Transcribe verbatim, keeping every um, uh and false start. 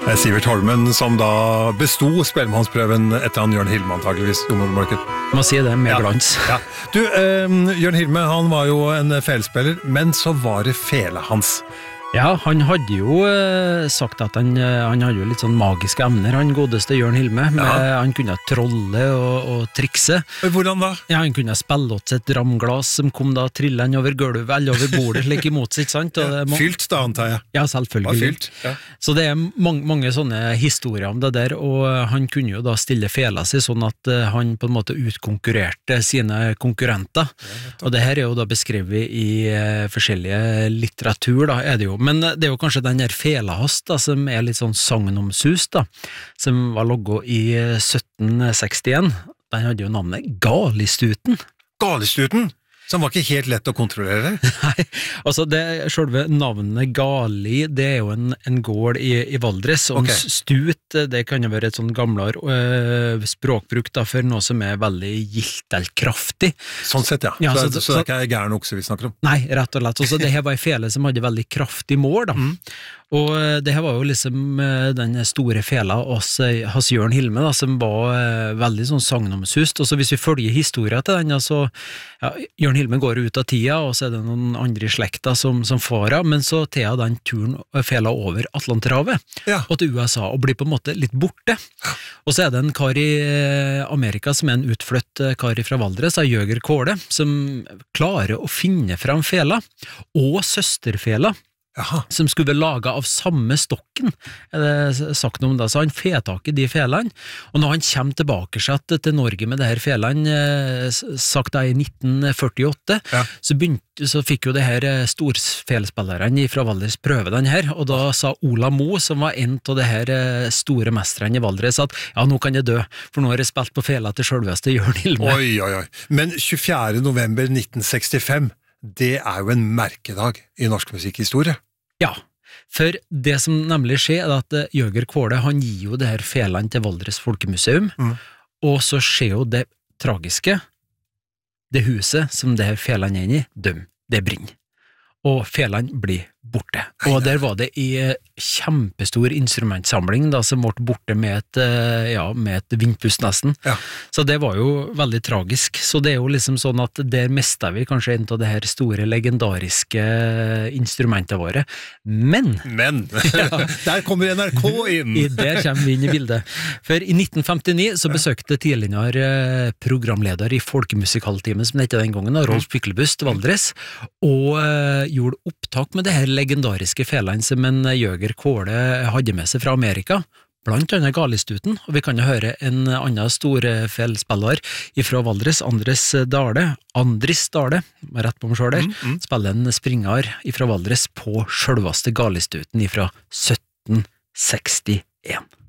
Det er Sivert Holmen som da besto spellemannsprøven etter han Jørn Hilme antageligvis. Må si det med ja. glans. Ja. Du, eh, Jørn Hilme, han var jo en felespiller, men så var det fele hans. Ja, han hadde jo eh, sagt at han, eh, han hadde jo litt sånn magiske emner, han godeste Jørn Hilme. Med, ja. Han kunne trolle og, og trikse. Hvordan da? Ja, han kunne spille åt et ramglas som kom da trillende over gulvet, eller over bordet, slik imot sitt, sant? Og ja, må... Fylt da, antar jeg. Ja, selvfølgelig. Fylt, ja. Så det er mange, mange sånne historier om det der, og han kunne jo da stille fela seg sånn at han på en måte utkonkurrerte sine konkurrenter. Ja, og det her er jo da beskrevet i uh, forskjellige litteratur, da, er det jo. Men det er jo kanskje den der felahast da, som er litt sånn sagnomsus da, som var logget i sytten sekstien. Den hadde jo navnet Galistuten. Galistuten? Som var ikke helt lett å kontrollere? Nei, altså det, selve navnet Gali, det er jo en, en gård i, i Valdres, og okay. En stut, det kan jo være et sånn gamlere øh, språkbruk da, for noe som er veldig gilt eller kraftig. Sånn sett, ja. ja så, så, så, så det er ikke gæren okse vi snakker om? Nei, rett og slett. Altså, det her var en fele som hadde veldig kraftig mål, da. Mm. Og det her var jo liksom den store fela hos, hos Jørn Hilme, da, som var uh, veldig sånn sagnomsust. Og så hvis vi følger historien til den, så ja, Jørn Hilme går ut av tida, og så er det noen andre i slekta som, som farer, men så tar den turen fela over Atlanterhavet ja. Og til U S A, og blir på en måte litt borte. Og så er det en kar i Amerika som er en utflytt kar fra Valdres, av Jøger Kåle, som klarer å finne frem fela, og søsterfela, Aha. Som skulle være laget av samme stokken, er det sagt noe om det, så han får tak i de felene, og når han kommer tilbake til Norge med det her felene, sagt da i nitten førtiåtte, ja. så, begynte, så fikk jo det her storfelespillerne fra Valdres prøve den her, og da sa Ola Mo, som var en av de her store mestrene i Valdres, at ja, nå kan jeg dø, for nå har jeg spilt på fela til selveste Jørn Hilme. Oi, oi, oi. Men tjuefjerde november nitten sekstifem, det er jo en merkedag i norsk musikkhistorie. Ja, for det som nemlig skjer er at Jøger Kåle, han gir jo det her felene til Valdres Folkemuseum, mm. og så skjer jo det tragiske, det huset som det her felene er inne i, døm, det brinner. Og felene blir borte. Og der var det i kjempestor instrumentsamling da, som ble borte med et, ja, med et vindpust nesten. Ja. Så det var jo veldig tragisk. Så det er jo liksom sånn at der mistet vi kanskje en av det her store legendariske instrumentet våre. Men! Men! Ja, der kommer N R K inn! I der kommer vi inn i bildet. For i nitten femtini så besøkte tidligere programleder i Folkemusikaltimen, som det ikke den gangen, Rolf Pyklebust Valdres, og uh, gjorde opptak med det her legendariske felene som en Jøger Kåle hadde med seg fra Amerika, blant annet Galistuten, og vi kan jo høre en annen stor felspiller fra Valdres, Andres Dale, Andris Dale, rett på meg selv der, mm, mm. spiller en springer fra Valdres på selveste Galistuten fra sytten sekstien.